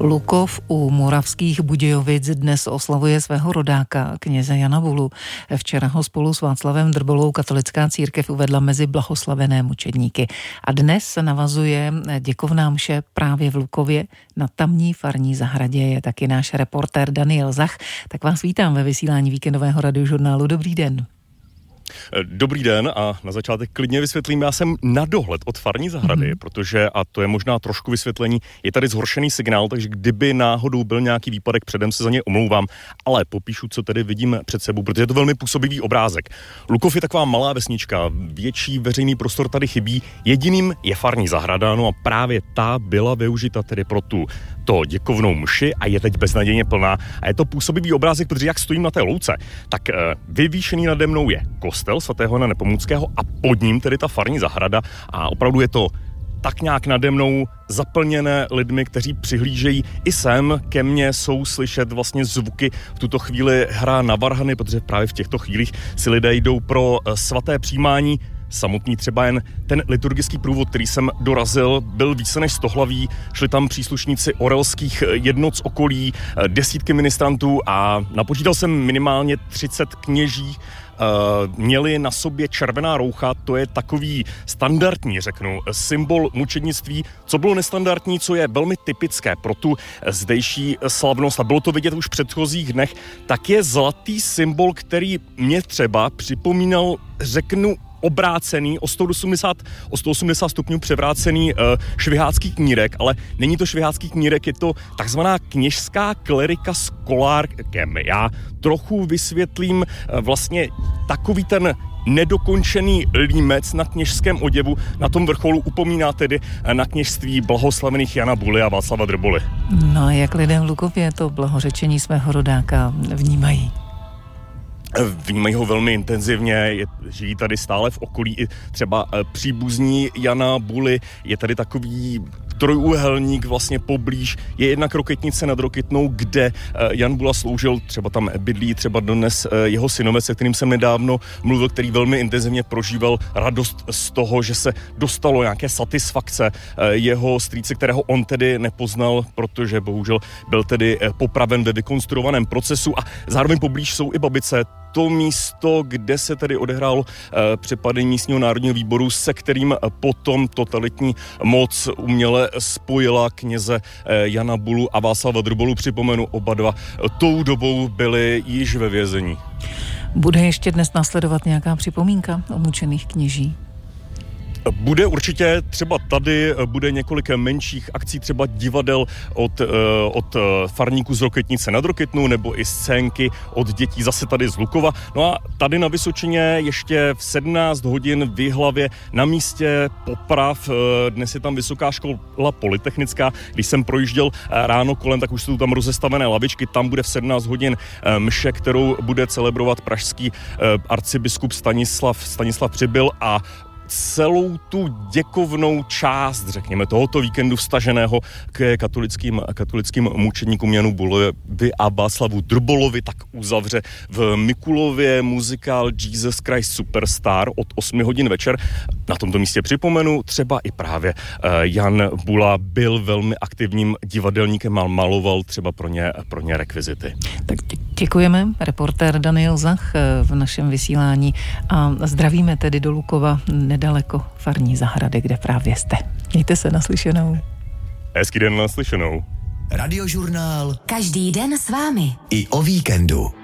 Lukov u Moravských Budějovic dnes oslavuje svého rodáka, kněze Jana Bulu. Včera ho spolu s Václavem Drbolou katolická církev uvedla mezi blahoslavené mučedníky. A dnes se navazuje děkovná mše právě v Lukově. Na tamní farní zahradě je taky náš reportér Daniel Zach. Tak vás vítám ve vysílání víkendového radiožurnálu. Dobrý den. Dobrý den a na začátek klidně vysvětlím, já jsem na dohled od farní zahrady, protože, a to je možná trošku vysvětlení, je tady zhoršený signál, takže kdyby náhodou byl nějaký výpadek, předem se za ně omlouvám, ale popíšu, co tedy vidím před sebou, protože je to velmi působivý obrázek. Lukov je taková malá vesnička, větší veřejný prostor tady chybí, jediným je farní zahrada, no a právě ta byla využita tedy pro to děkovnou mši a je teď beznadějně plná. A je to působivý obrázek, protože jak stojím na té louce, tak vyvýšený nade mnou je kostel svatého Jana Nepomuckého a pod ním tedy ta farní zahrada a opravdu je to tak nějak nade mnou zaplněné lidmi, kteří přihlížejí i sem. Ke mně jsou slyšet vlastně zvuky v tuto chvíli hra na varhany, protože právě v těchto chvílích si lidé jdou pro svaté přijímání. Samotný třeba jen ten liturgický průvod, který jsem dorazil, byl více než 100 hlaví. Šli tam příslušníci orelských jednot z okolí, desítky ministrantů a napočítal jsem minimálně 30 kněží. Měli na sobě červená roucha, to je takový standardní, řeknu, symbol mučednictví. Co bylo nestandardní, co je velmi typické pro tu zdejší slavnost, a bylo to vidět už v předchozích dnech, tak je zlatý symbol, který mě třeba připomínal, řeknu, obrácený, o 180 stupňů převrácený švihácký knírek, ale není to švihácký knírek, je to takzvaná kněžská klerika s kolárkem. Já trochu vysvětlím vlastně takový ten nedokončený límec na kněžském oděvu na tom vrcholu upomíná tedy na kněžství blahoslavených Jana Buly a Václava Drboly. No a jak lidé v Lukově to blahořečení svého rodáka vnímají? Vnímají ho velmi intenzivně, žijí tady stále v okolí i třeba příbuzní Jana Buly, je tady takový trojúhelník vlastně poblíž, je jednak Rokitnice nad Rokytnou, kde Jan Bula sloužil, třeba tam bydlí třeba dnes jeho synovec, se kterým jsem nedávno mluvil, který velmi intenzivně prožíval radost z toho, že se dostalo nějaké satisfakce jeho strýce, kterého on tedy nepoznal, protože bohužel byl tedy popraven ve vykonstruovaném procesu a zároveň poblíž jsou i Babice, to místo, kde se tedy odehrál přepadení místního národního výboru, se kterým potom totalitní moc uměle spojila kněze Jana Bulu a Václava Drbolu. Připomenu, oba dva tou dobou byli již ve vězení. Bude ještě dnes následovat nějaká připomínka o mučených kněží? Bude určitě, třeba tady bude několik menších akcí, třeba divadel od farníků z Rokitnice nad Rokytnou nebo i scénky od dětí zase tady z Lukova. No a tady na Vysočině ještě v 17 hodin v Jihlavě na místě poprav, dnes je tam Vysoká škola polytechnická, když jsem projížděl ráno kolem, tak už jsou tam rozestavené lavičky, tam bude v 17 hodin mše, kterou bude celebrovat pražský arcibiskup Stanislav Přibyl a celou tu děkovnou část, řekněme, tohoto víkendu vztaženého k katolickým mučedníkům Janu Bulovi a Václavu Drbolovi, tak uzavře v Mikulově muzikál Jesus Christ Superstar od 8 hodin večer. Na tomto místě připomenu, třeba i právě Jan Bula byl velmi aktivním divadelníkem a maloval třeba pro ně rekvizity. Tak děkujeme, reportér Daniel Zach v našem vysílání a zdravíme tedy do Lukova nedaleko farní zahrady, kde právě jste. Mějte se, naslyšenou. Hezký den, naslyšenou. Radiožurnál. Každý den s vámi. I o víkendu.